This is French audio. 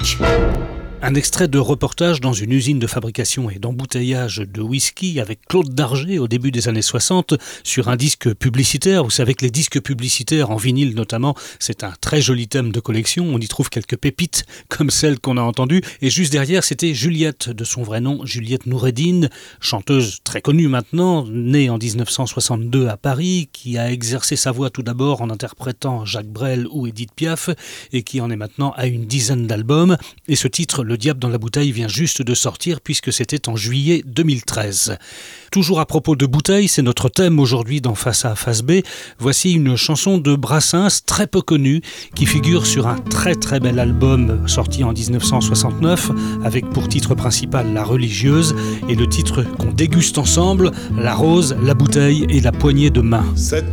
Musique. Un extrait de reportage dans une usine de fabrication et d'embouteillage de whisky avec Claude Darget au début des années 60 sur un disque publicitaire. Vous savez que les disques publicitaires en vinyle notamment, c'est un très joli thème de collection. On y trouve quelques pépites comme celle qu'on a entendue. Et juste derrière, c'était Juliette, de son vrai nom, Juliette Noureddine, chanteuse très connue maintenant, née en 1962 à Paris, qui a exercé sa voix tout d'abord en interprétant Jacques Brel ou Édith Piaf et qui en est maintenant à une dizaine d'albums. Et ce titre, Le Diable dans la bouteille, vient juste de sortir puisque c'était en juillet 2013. Toujours à propos de bouteilles, c'est notre thème aujourd'hui dans Face A, Face B. Voici une chanson de Brassens très peu connue qui figure sur un très très bel album sorti en 1969 avec pour titre principal La Religieuse et le titre qu'on déguste ensemble, La Rose, la bouteille et la poignée de main.